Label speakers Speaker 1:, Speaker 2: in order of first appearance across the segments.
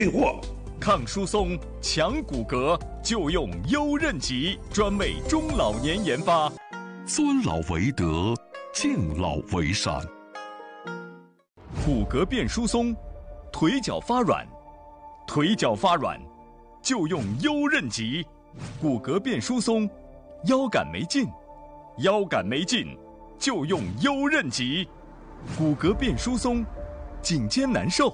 Speaker 1: 抗疏松、强骨骼就用优韧极，专为中老年研发。
Speaker 2: 尊老为德，敬老为善。
Speaker 1: 骨骼变疏松，腿脚发软，就用优韧极。骨骼变疏松，腰杆没劲，就用优韧极。骨骼变疏松，颈肩难受，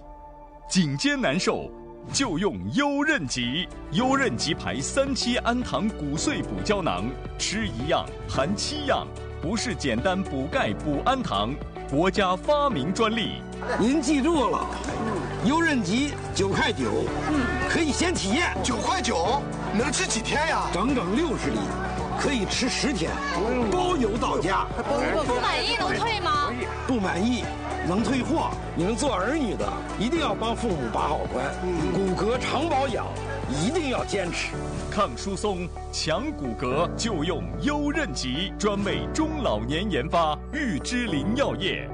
Speaker 1: 就用优韧极。优韧极牌3期氨糖骨碎补胶囊，吃1样含7样，不是简单补钙补氨糖，国家发明专利。
Speaker 3: 您记住了，优韧极9.9块，可以先体验。
Speaker 4: 9.9块，能吃几天呀？
Speaker 3: 整整60粒，可以吃10天，包邮到家。
Speaker 5: 不满意能退吗？
Speaker 3: 不满意能退货。你们做儿女的一定要帮父母把好关，骨骼常保养一定要坚持。
Speaker 1: 抗疏松、强骨骼就用优韧极，专为中老年研发，玉芝林药业。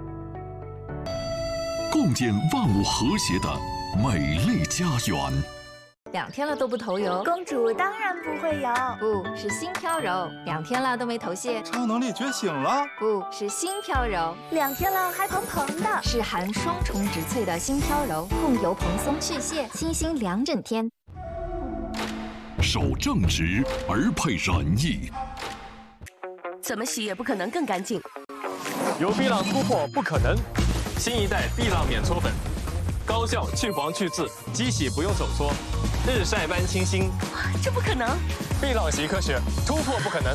Speaker 2: 共建万物和谐的美丽家园。
Speaker 6: 2天了都不头油，
Speaker 7: 公主当然不会油，
Speaker 6: 不是心飘柔。2天了都没头屑，
Speaker 8: 超能力觉醒了，
Speaker 6: 不是心飘柔。
Speaker 7: 2天了还蓬蓬的，
Speaker 6: 是含双重植萃的心飘柔，控油蓬松去屑，清新2整天。
Speaker 2: 守正直而配仁义，
Speaker 5: 怎么洗也不可能更干净。
Speaker 9: 由碧浪突破不可能，新一代碧浪免搓粉，高效去黄去渍，机洗不用手搓，日晒般清新。
Speaker 5: 这不可能！
Speaker 9: 碧浪习科学，突破不可能。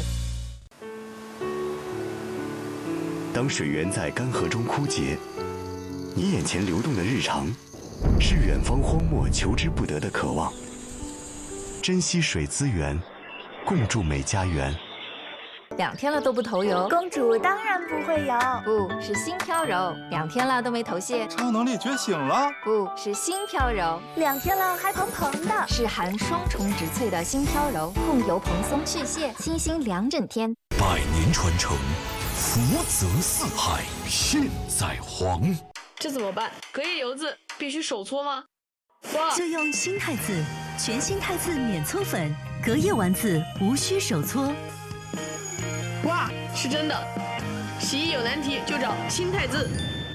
Speaker 10: 当水源在干涸中枯竭，你眼前流动的日常，是远方荒漠求之不得的渴望。珍惜水资源，共筑美家园。
Speaker 6: 2天了都不头油，
Speaker 7: 公主当然不会油，
Speaker 6: 不是心飘柔。2天了都没头屑，
Speaker 8: 超能力觉醒了，
Speaker 6: 不是心飘柔。
Speaker 7: 2天了还蓬蓬的，
Speaker 6: 是含双重植萃的心飘柔，控油蓬松去屑，清新2整天。
Speaker 2: 百年传承，福泽四海，现在黄。
Speaker 11: 这怎么办？隔夜油渍必须手搓吗？
Speaker 12: 就用新汰渍，全新汰渍免搓粉，隔夜丸子无需手搓。
Speaker 11: 哇，是真的！洗衣有难题就找新汰渍。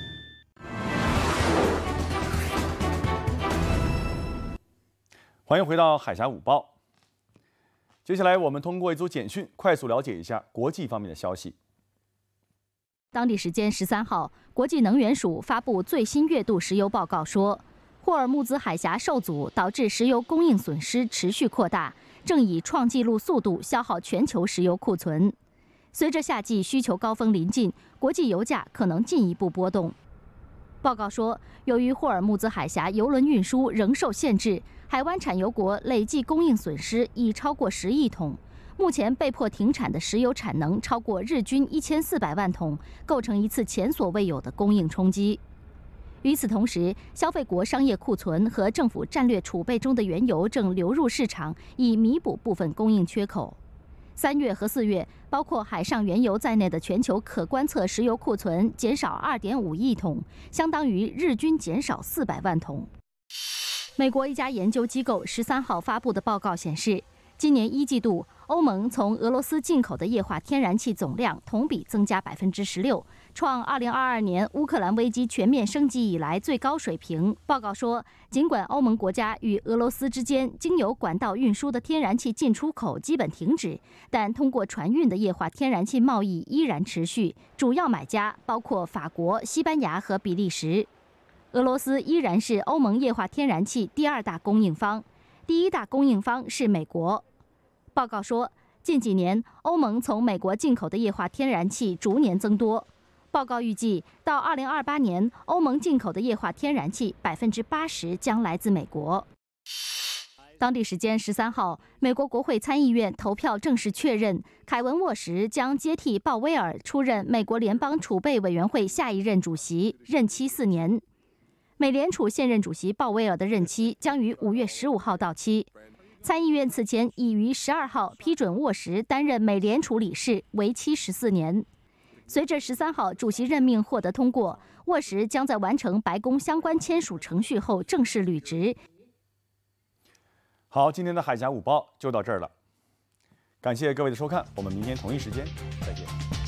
Speaker 13: 欢迎回到海峡午报。接下来我们通过一组简讯，快速了解一下国际方面的消息。
Speaker 14: 当地时间13号，国际能源署发布最新月度石油报告说，霍尔木兹海峡受阻导致石油供应损失持续扩大，正以创纪录速度消耗全球石油库存。随着夏季需求高峰临近，国际油价可能进一步波动。报告说，由于霍尔木兹海峡油轮运输仍受限制，海湾产油国累计供应损失已超过10亿桶。目前被迫停产的石油产能超过日均1400万桶，构成一次前所未有的供应冲击。与此同时，消费国商业库存和政府战略储备中的原油正流入市场，以弥补部分供应缺口。3月和4月，包括海上原油在内的全球可观测石油库存减少2.5亿桶，相当于日均减少400万桶。美国一家研究机构13号发布的报告显示，今年1季度，欧盟从俄罗斯进口的液化天然气总量同比增加16%，创2022年乌克兰危机全面升级以来最高水平。报告说，尽管欧盟国家与俄罗斯之间经由管道运输的天然气进出口基本停止，但通过船运的液化天然气贸易依然持续，主要买家包括法国、西班牙和比利时。俄罗斯依然是欧盟液化天然气第2大供应方，第1大供应方是美国。报告说，近几年欧盟从美国进口的液化天然气逐年增多。报告预计，到2028年，欧盟进口的液化天然气80%将来自美国。当地时间13号，美国国会参议院投票正式确认，凯文·沃什将接替鲍威尔出任美国联邦储备委员会下一任主席，任期4年。美联储现任主席鲍威尔的任期将于5月15号到期。参议院此前已于12号批准沃什担任美联储理事，为期14年。 随着13号主席任命获得通过，沃什将在完成白宫相关签署程序后正式履职。
Speaker 13: 好，今天的海峡午报就到这儿了，感谢各位的收看，我们明天同一时间再见。